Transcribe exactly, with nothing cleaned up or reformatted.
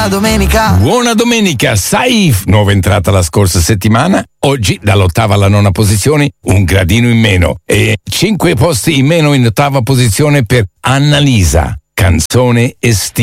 domenica. Buona domenica, Saif, nuova entrata la scorsa settimana. Oggi dall'ottava alla nona posizione un gradino in meno e cinque posti in meno in ottava posizione per Annalisa, canzone estiva.